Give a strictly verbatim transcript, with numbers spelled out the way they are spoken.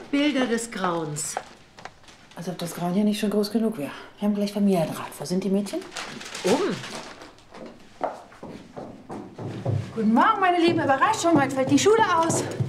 Bilder des Grauens. Als ob das Grauen hier nicht schon groß genug wäre. Wir haben gleich Familienrat. Wo sind die Mädchen? Oben. Guten Morgen, meine lieben Überraschung. Heute fällt die Schule aus.